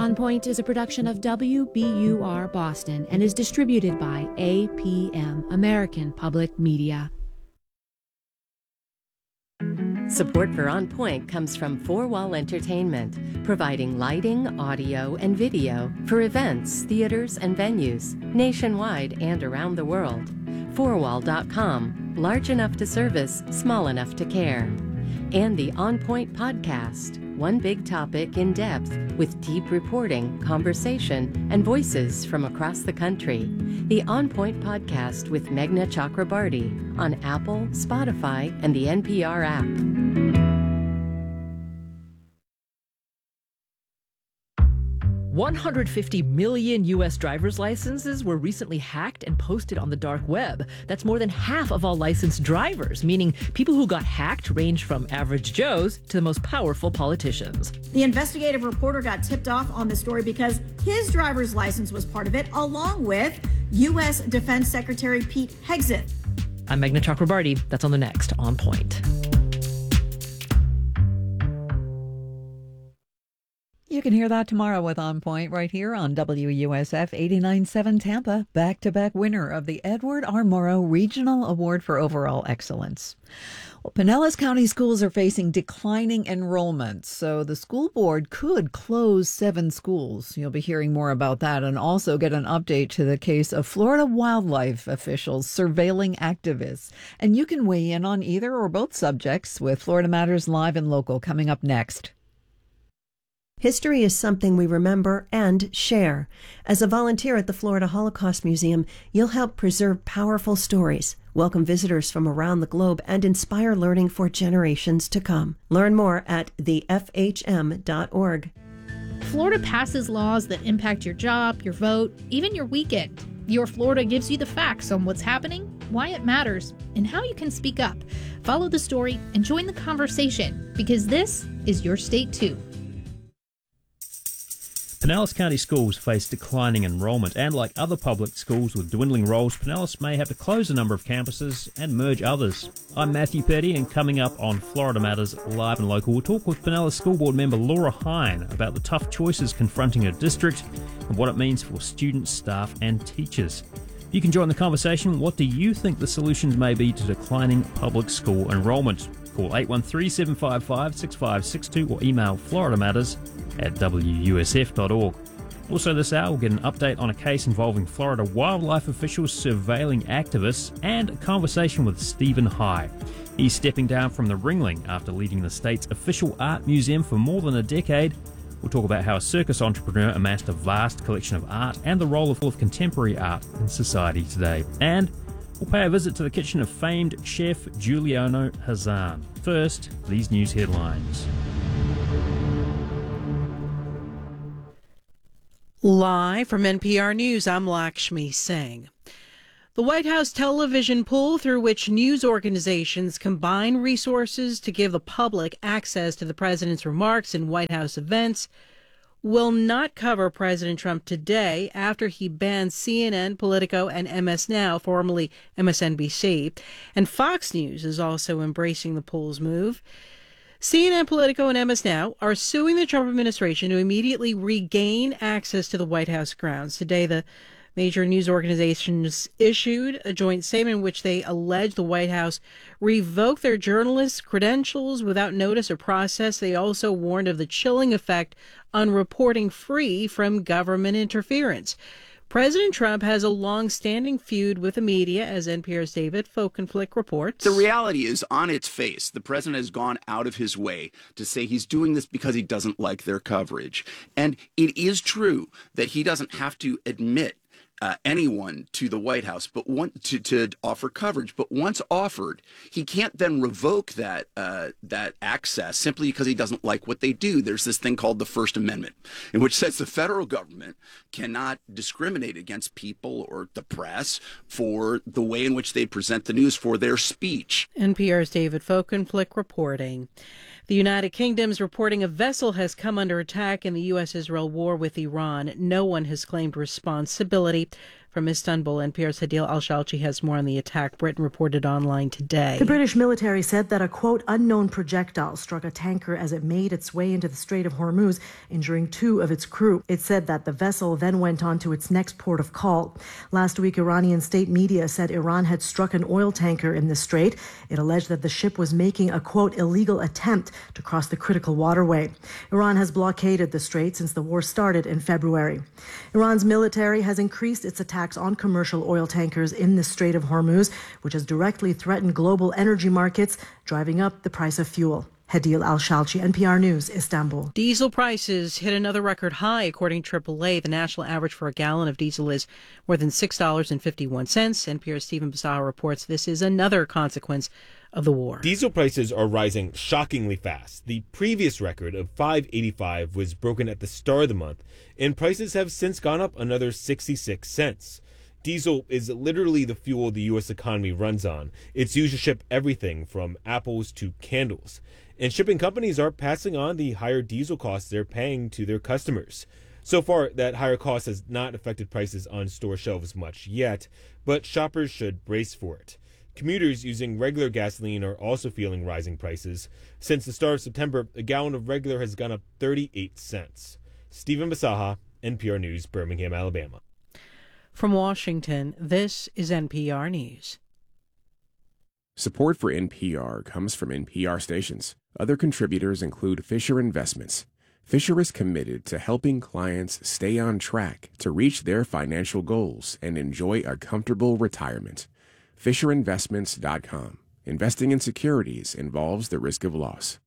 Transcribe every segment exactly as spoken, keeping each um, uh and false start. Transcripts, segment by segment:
On Point is a production of W B U R Boston and is distributed by A P M, American Public Media. Support for On Point comes from Four Wall Entertainment, providing lighting, audio, and video for events, theaters, and venues nationwide and around the world. four wall dot com, large enough to service, small enough to care. And the On Point podcast, one big topic in depth with deep reporting, conversation, and voices from across the country. The On Point podcast with Meghna Chakrabarty on Apple, Spotify, and the N P R app. one hundred fifty million U S driver's licenses were recently hacked and posted on the dark web. That's more than half of all licensed drivers, meaning people who got hacked range from average Joes to the most powerful politicians. The investigative reporter got tipped off on the story because his driver's license was part of it, along with U S Defense Secretary Pete Hegseth. I'm Meghna Chakrabarty. That's on the next On Point. You can hear that tomorrow with On Point right here on W U S F eighty-nine point seven Tampa, back-to-back winner of the Edward R. Morrow Regional Award for Overall Excellence. Well, Pinellas County schools are facing declining enrollment, so the school board could close seven schools. You'll be hearing more about that and also get an update to the case of Florida wildlife officials surveilling activists. And you can weigh in on either or both subjects with Florida Matters Live and Local coming up next. History is something we remember and share. As a volunteer at the Florida Holocaust Museum, you'll help preserve powerful stories, welcome visitors from around the globe, and inspire learning for generations to come. Learn more at the f h m dot org. Florida passes laws that impact your job, your vote, even your weekend. Your Florida gives you the facts on what's happening, why it matters, and how you can speak up. Follow the story and join the conversation, because this is your state too. Pinellas County schools face declining enrollment, and like other public schools with dwindling rolls, Pinellas may have to close a number of campuses and merge others. I'm Matthew Petty, and coming up on Florida Matters Live and Local, we'll talk with Pinellas School Board member Laura Hine about the tough choices confronting her district and what it means for students, staff and teachers. You can join the conversation. What do you think the solutions may be to declining public school enrollment? Call eight one three, seven five five, six five six two or email florida matters at w u s f dot org. Also this hour, we'll get an update on a case involving Florida wildlife officials surveilling activists and a conversation with Stephen High. He's stepping down from the Ringling after leading the state's official art museum for more than a decade. We'll talk about how a circus entrepreneur amassed a vast collection of art and the role of, of contemporary art in society today. And we'll pay a visit to the kitchen of famed chef Giuliano Hazan. First, these news headlines. Live from N P R News, I'm Lakshmi Singh. The White House television pool, through which news organizations combine resources to give the public access to the president's remarks in White House events, will not cover President Trump today after he banned C N N, Politico, and M S Now, formerly M S N B C. And Fox News is also embracing the pool's move. C N N, Politico, and M S Now are suing the Trump administration to immediately regain access to the White House grounds. Today, the major news organizations issued a joint statement in which they allege the White House revoked their journalists' credentials without notice or process. They also warned of the chilling effect on reporting free from government interference. President Trump has a long-standing feud with the media, as N P R's David Folkenflik reports. The reality is, on its face, the president has gone out of his way to say he's doing this because he doesn't like their coverage. And it is true that he doesn't have to admit Uh, anyone to the White House, but want to, to offer coverage. But once offered, he can't then revoke that uh, that access simply because he doesn't like what they do. There's this thing called the First Amendment, in which says the federal government cannot discriminate against people or the press for the way in which they present the news, for their speech. N P R's David Folkenflik reporting. The United Kingdom's reporting a vessel has come under attack in the U S Israel war with Iran. No one has claimed responsibility From Istanbul, N P R's Hadil Al-Shalchi has more on the attack. Britain reported online today. The British military said that a, quote, unknown projectile struck a tanker as it made its way into the Strait of Hormuz, injuring two of its crew. It said that the vessel then went on to its next port of call. Last week, Iranian state media said Iran had struck an oil tanker in the strait. It alleged that the ship was making a, quote, illegal attempt to cross the critical waterway. Iran has blockaded the strait since the war started in February. Iran's military has increased its attacks on commercial oil tankers in the Strait of Hormuz, which has directly threatened global energy markets, driving up the price of fuel. Hadil Al-Shalchi, N P R News, Istanbul. Diesel prices hit another record high. According to triple A, the national average for a gallon of diesel is more than six dollars and fifty-one cents. N P R's Stephen Basaha reports this is another consequence of the war. Diesel prices are rising shockingly fast. The previous record of five dollars and eighty-five cents was broken at the start of the month, and prices have since gone up another sixty-six cents. Diesel is literally the fuel the U S economy runs on. It's used to ship everything from apples to candles. And shipping companies are passing on the higher diesel costs they're paying to their customers. So far, that higher cost has not affected prices on store shelves much yet, but shoppers should brace for it. Commuters using regular gasoline are also feeling rising prices. Since the start of September, a gallon of regular has gone up thirty-eight cents. Stephen Basaha, N P R News, Birmingham, Alabama. From Washington, this is N P R News. Support for N P R comes from N P R stations. Other contributors include Fisher Investments. Fisher is committed to helping clients stay on track to reach their financial goals and enjoy a comfortable retirement. Fisher Investments dot com. Investing in securities involves the risk of loss.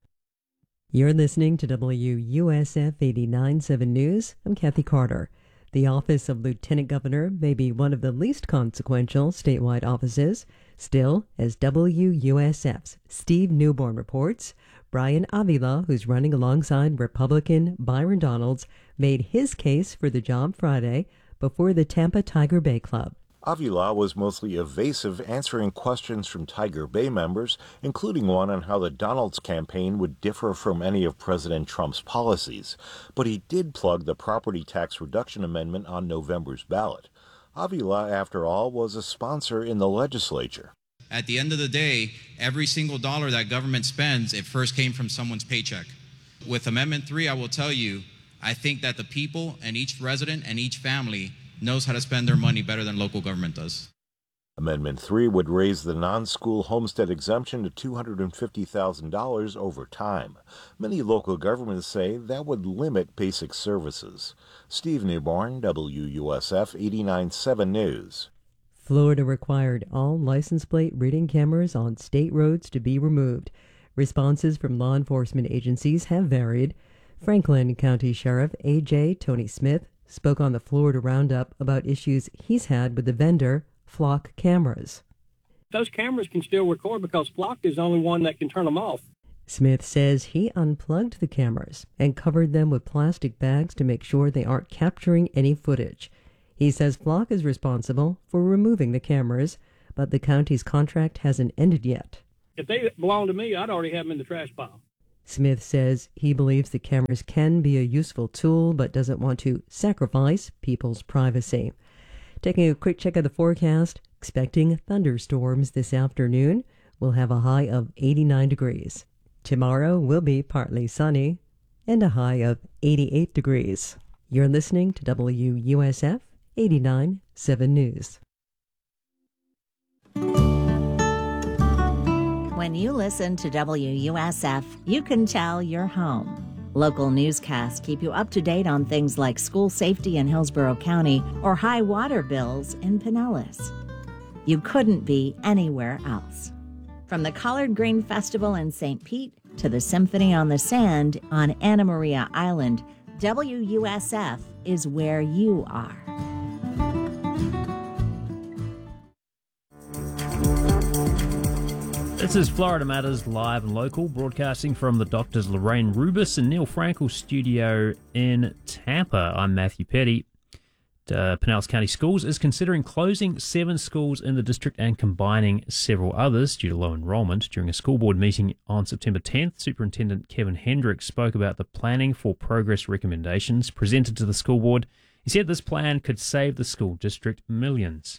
You're listening to W U S F eighty-nine point seven News. I'm Kathy Carter. The office of Lieutenant Governor may be one of the least consequential statewide offices. Still, as W U S F's Steve Newborn reports, Brian Avila, who's running alongside Republican Byron Donalds, made his case for the job Friday before the Tampa Tiger Bay Club. Avila was mostly evasive, answering questions from Tiger Bay members, including one on how the Donalds campaign would differ from any of President Trump's policies. But he did plug the property tax reduction amendment on November's ballot. Avila, after all, was a sponsor in the legislature. At the end of the day, every single dollar that government spends, it first came from someone's paycheck. With Amendment three, I will tell you, I think that the people and each resident and each family knows how to spend their money better than local government does. Amendment three would raise the non-school homestead exemption to two hundred fifty thousand dollars over time. Many local governments say that would limit basic services. Steve Newborn, W U S F eighty-nine point seven News. Florida required all license plate reading cameras on state roads to be removed. Responses from law enforcement agencies have varied. Franklin County Sheriff A J Tony Smith spoke on the Florida Roundup about issues he's had with the vendor Flock cameras. Those cameras can still record because Flock is the only one that can turn them off. Smith says he unplugged the cameras and covered them with plastic bags to make sure they aren't capturing any footage. He says Flock is responsible for removing the cameras, but the county's contract hasn't ended yet. If they belong to me, I'd already have them in the trash pile. Smith says he believes the cameras can be a useful tool, but doesn't want to sacrifice people's privacy. Taking a quick check of the forecast, expecting thunderstorms this afternoon. We'll have a high of eighty-nine degrees. Tomorrow will be partly sunny and a high of eighty-eight degrees. You're listening to W U S F eighty-nine point seven News. When you listen to W U S F, you can tell you're home. Local newscasts keep you up to date on things like school safety in Hillsborough County or high water bills in Pinellas. You couldn't be anywhere else. From the Collard Green Festival in Saint Pete to the Symphony on the Sand on Anna Maria Island, W U S F is where you are. This is Florida Matters Live and Local, broadcasting from the Doctors Lorraine Rubis and Neil Frankel studio in Tampa. I'm Matthew Petty. Uh, Pinellas County Schools is considering closing seven schools in the district and combining several others due to low enrollment. During a school board meeting on September tenth, Superintendent Kevin Hendricks spoke about the planning for progress recommendations presented to the school board He said this plan could save the school district millions.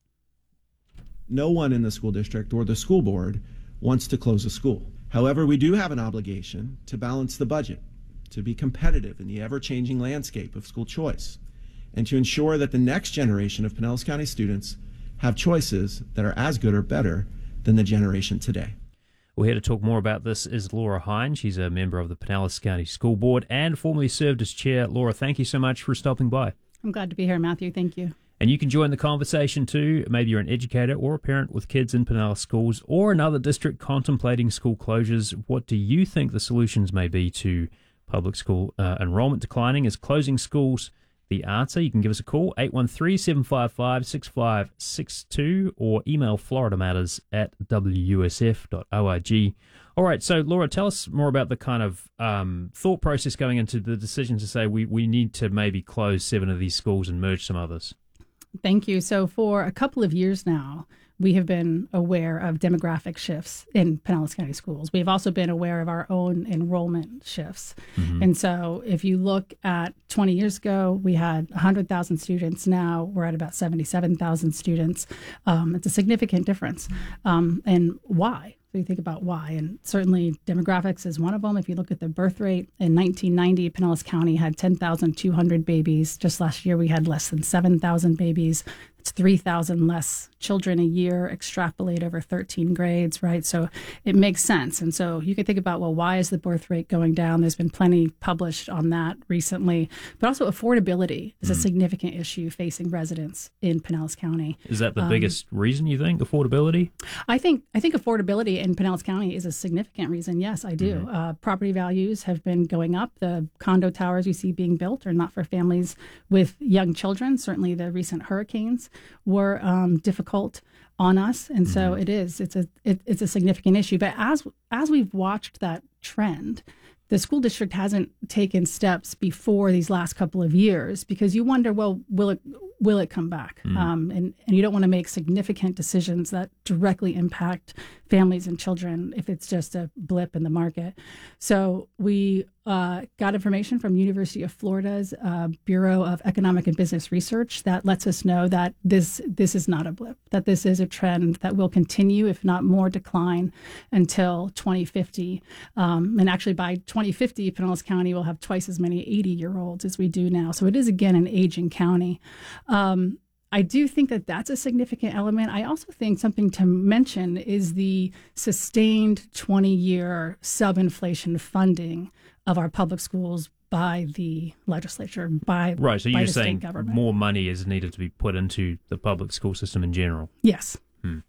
No one in the school district or the school board wants to close a school. However, we do have an obligation to balance the budget, to be competitive in the ever-changing landscape of school choice, and to ensure that the next generation of Pinellas County students have choices that are as good or better than the generation today. Well, here to talk more about this is Laura Hine. She's a member of the Pinellas County School Board and formerly served as chair. Laura, thank you so much for stopping by. I'm glad to be here, Matthew. Thank you. And you can join the conversation too. Maybe you're an educator or a parent with kids in Pinellas schools or another district contemplating school closures. What do you think the solutions may be to public school uh, enrollment declining? Is closing schools the answer? You can give us a call, eight one three, seven five five, six five six two, or email florida matters at w u s f dot org. All right, so Laura, tell us more about the kind of um, thought process going into the decision to say we, we need to maybe close seven of these schools and merge some others. Thank you. So for a couple of years now, we have been aware of demographic shifts in Pinellas County schools. We've also been aware of our own enrollment shifts. Mm-hmm. And so if you look at twenty years ago, we had one hundred thousand students. Now we're at about seventy-seven thousand students. Um, it's a significant difference. Um, and why? So you think about why, and certainly demographics is one of them. If you look at the birth rate, in nineteen ninety, Pinellas County had ten thousand two hundred babies. Just last year, we had less than seven thousand babies. It's three thousand less children a year, extrapolate over thirteen grades, right? So it makes sense. And so you can think about, well, why is the birth rate going down? There's been plenty published on that recently. But also affordability is mm. a significant issue facing residents in Pinellas County. Is that the um, biggest reason, you think, affordability? I think I think affordability in Pinellas County is a significant reason. Yes, I do. Mm-hmm. Uh, property values have been going up. The condo towers you see being built are not for families with young children. Certainly the recent hurricanes were um, difficult on us, and so mm-hmm. it is. It's a it, it's a significant issue. But as as we've watched that trend, the school district hasn't taken steps before these last couple of years because you wonder, well, will it will it come back? Mm-hmm. Um, and and you don't want to make significant decisions that directly impact families and children if it's just a blip in the market. So we uh, got information from University of Florida's uh, Bureau of Economic and Business Research that lets us know that this this is not a blip, that this is a trend that will continue, if not more decline, until twenty fifty. Um, and actually by twenty fifty, Pinellas County will have twice as many eighty-year-olds as we do now. So it is, again, an aging county. Um, I do think that that's a significant element. I also think something to mention is the sustained twenty-year sub-inflation funding of our public schools by the legislature, by, right, so by you're the saying state government. More money is needed to be put into the public school system in general? Yes. Hmm.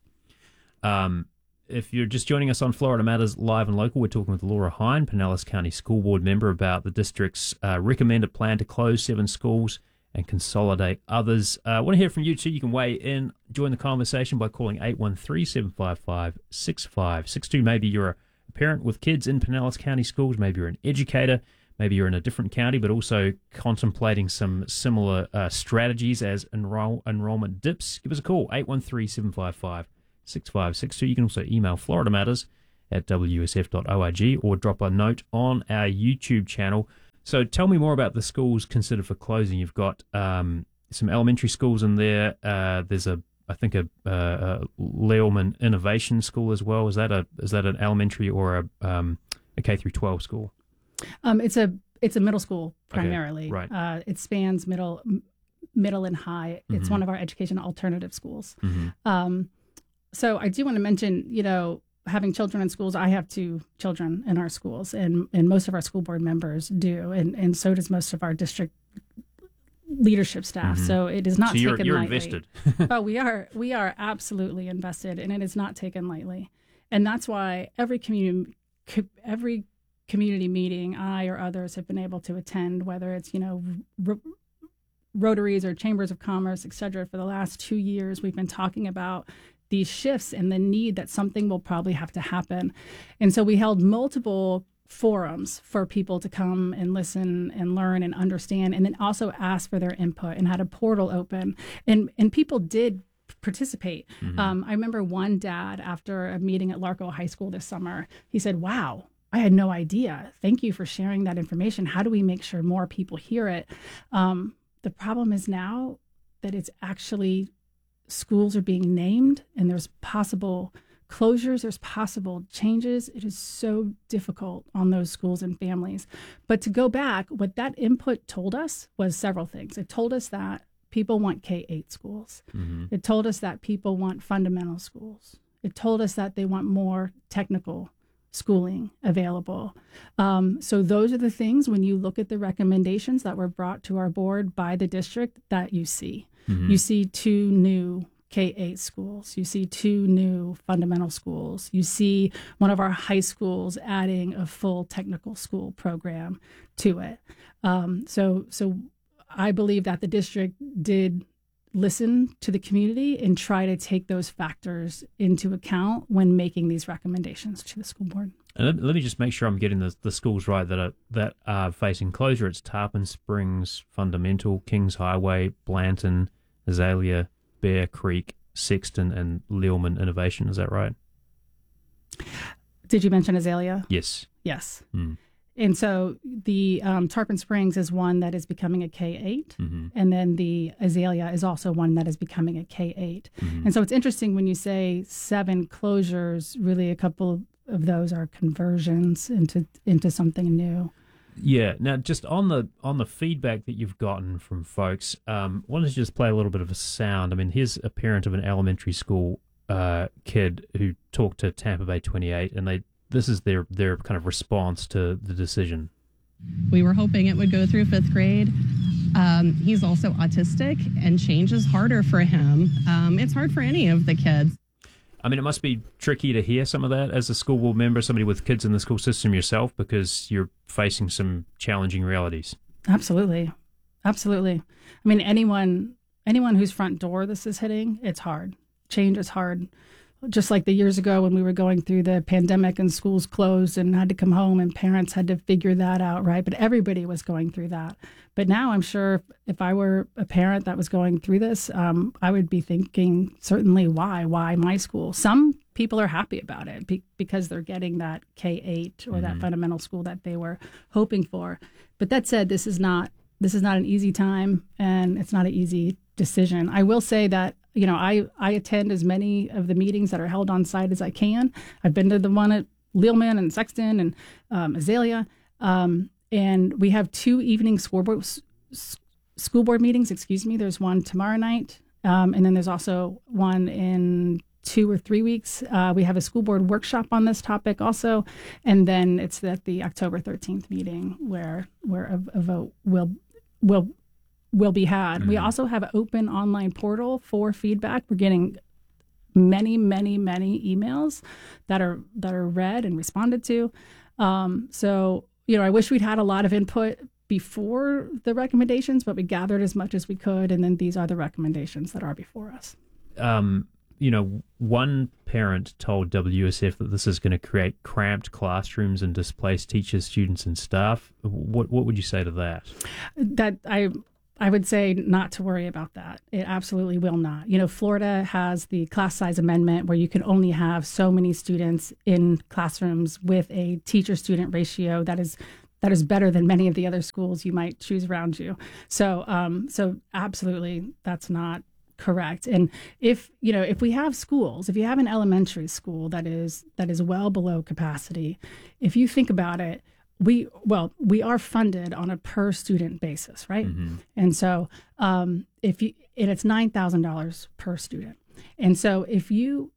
Um, if you're just joining us on Florida Matters Live and Local, we're talking with Laura Hine, Pinellas County School Board member, about the district's uh, recommended plan to close seven schools and consolidate others. Uh, I want to hear from you too. You can weigh in, join the conversation by calling eight one three, seven five five, six five six two. Maybe you're a parent with kids in Pinellas County schools. Maybe you're an educator. Maybe you're in a different county, but also contemplating some similar uh, strategies as enroll- enrollment dips. Give us a call, eight one three, seven five five, six five six two. You can also email Florida Matters at w s f dot org or drop a note on our YouTube channel. So tell me more about the schools considered for closing. You've got um, some elementary schools in there. Uh, there's a, I think, a, a, a Leelman Innovation School as well. Is that a is that an elementary or a um, a K through twelve school? Um, it's a it's a middle school primarily. Okay, right. Uh, it spans middle middle and high. It's Mm-hmm. one of our education alternative schools. Mm-hmm. Um, so I do want to mention, you know, having children in schools. I have two children in our schools, and, and most of our school board members do, and, and so does most of our district leadership staff. Mm-hmm. So it is not so you're, taken you're lightly. invested. Oh, we are we are absolutely invested, and it is not taken lightly. And that's why every community every community meeting I or others have been able to attend, whether it's, you know, r- Rotaries or Chambers of Commerce, et cetera. For the last two years, we've been talking about these shifts and the need that something will probably have to happen. And so we held multiple forums for people to come and listen and learn and understand, and then also ask for their input, and had a portal open. And and people did participate. Mm-hmm. Um, I remember one dad, after a meeting at Larco High School this summer, he said, wow, I had no idea. Thank you for sharing that information. How do we make sure more people hear it? Um, the problem is now that it's actually schools are being named and there's possible closures, there's possible changes. It is so difficult on those schools and families. But to go back, what that input told us was several things. It told us that people want K eight schools. Mm-hmm. It told us that people want fundamental schools. It told us that they want more technical schooling available. Um, so those are the things, when you look at the recommendations that were brought to our board by the district, that you see. Mm-hmm. You see two new K eight schools. You see two new fundamental schools. You see one of our high schools adding a full technical school program to it. Um, so, so I believe that the district did listen to the community and try to take those factors into account when making these recommendations to the school board. And let, let me just make sure I'm getting the, the schools right that are that are facing closure. It's Tarpon Springs, Fundamental, Kings Highway, Blanton, Azalea, Bear Creek, Sexton, and Lealman Innovation. Is that right? Did you mention Azalea? Yes. Yes. Mm. And so the um, Tarpon Springs is one that is becoming a K eight, mm-hmm. and then the Azalea is also one that is becoming a K eight. Mm-hmm. And so it's interesting when you say seven closures, really a couple of those are conversions into into something new. Yeah. Now, just on the on the feedback that you've gotten from folks, um, I wanted to just play a little bit of a sound. I mean, here's a parent of an elementary school uh, kid who talked to Tampa Bay twenty-eight, and they this is their their kind of response to the decision. We were hoping it would go through fifth grade. Um, he's also autistic, and change is harder for him. Um, it's hard for any of the kids. I mean, it must be tricky to hear some of that as a school board member, somebody with kids in the school system yourself, because you're facing some challenging realities. Absolutely. Absolutely. I mean, anyone anyone whose front door this is hitting, it's hard. Change is hard. Just like the years ago when we were going through the pandemic and schools closed and had to come home and parents had to figure that out, right? But everybody was going through that. But now I'm sure if I were a parent that was going through this, um, I would be thinking, certainly, why? Why my school? Some people are happy about it be- because they're getting that K eight or mm-hmm. that fundamental school that they were hoping for. But that said, this is not this is not an easy time, and it's not an easy decision. I will say that, you know, I, I attend as many of the meetings that are held on site as I can. I've been to the one at Lealman and Sexton and um, Azalea. Um, and we have two evening school board, school board meetings, excuse me. There's one tomorrow night. Um, and then there's also one in two or three weeks. Uh, we have a school board workshop on this topic also. And then it's at the October thirteenth meeting where, where a, a vote will, will, will be had. Mm-hmm. We also have an open online portal for feedback. We're getting many, many, many emails that are that are read and responded to. Um, so, you know, I wish we'd had a lot of input before the recommendations, but we gathered as much as we could, and then these are the recommendations that are before us. Um, you know, one parent told W S F that this is going to create cramped classrooms and displace teachers, students, and staff. What what would you say to that? That I. I would say not to worry about that. It absolutely will not. You know, Florida has the class size amendment where you can only have so many students in classrooms with a teacher-student ratio that is that is better than many of the other schools you might choose around you. So, um, so absolutely, that's not correct. And if you know, if we have schools, if you have an elementary school that is that is well below capacity, if you think about it. We well, we are funded on a per student basis, right? Mm-hmm. And so, um, if you and it's nine thousand dollars per student, and so if you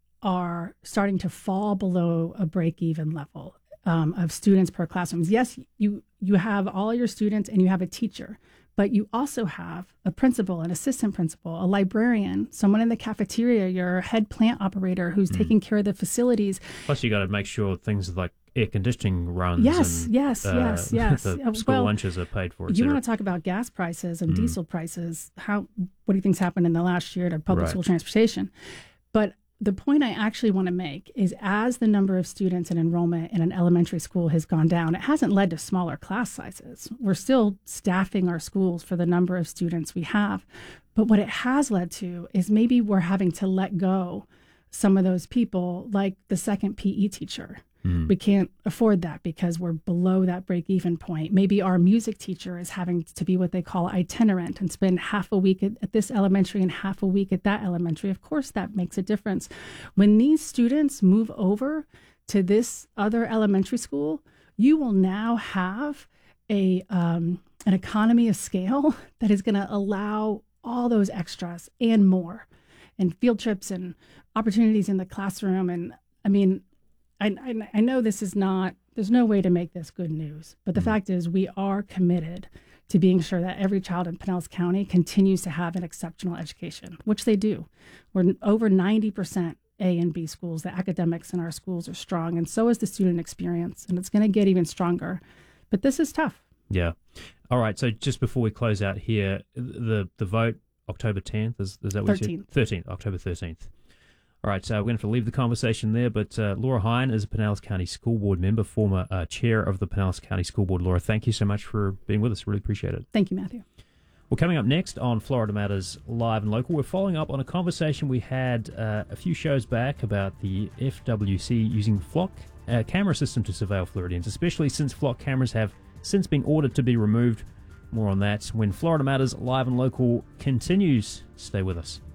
are starting to fall below a break even level um, of students per classrooms, yes, you you have all your students and you have a teacher, but you also have a principal, an assistant principal, a librarian, someone in the cafeteria, your head plant operator who's mm-hmm. taking care of the facilities. Plus, you got to make sure things like air conditioning runs. Yes, and, yes, uh, yes, yes. The school well, lunches are paid for. You want to talk about gas prices and mm. diesel prices? How? What do you think's happened in the last year to public right. school transportation? But the point I actually want to make is, as the number of students and enrollment in an elementary school has gone down, it hasn't led to smaller class sizes. We're still staffing our schools for the number of students we have, but what it has led to is maybe we're having to let go some of those people, like the second P E teacher. Mm. We can't afford that because we're below that break-even point. Maybe our music teacher is having to be what they call itinerant and spend half a week at, at this elementary and half a week at that elementary. Of course, that makes a difference. When these students move over to this other elementary school, you will now have a um, an economy of scale that is going to allow all those extras and more, and field trips and opportunities in the classroom. And I mean, I, I, I know this is not, there's no way to make this good news, but the fact is we are committed to being sure that every child in Pinellas County continues to have an exceptional education, which they do. We're over ninety percent A and B schools. The academics in our schools are strong, and so is the student experience, and it's going to get even stronger. But this is tough. Yeah. All right. So just before we close out here, the the vote October tenth is is that what you said? thirteenth, October thirteenth. All right. So we're going to have to leave the conversation there. But uh, Laura Hine is a Pinellas County School Board member, former uh, chair of the Pinellas County School Board. Laura, thank you so much for being with us. Really appreciate it. Thank you, Matthew. Well, coming up next on Florida Matters Live and Local, we're following up on a conversation we had uh, a few shows back about the F W C using Flock uh, camera system to surveil Floridians, especially since Flock cameras have since been ordered to be removed. More on that when Florida Matters Live and Local continues. Stay with us.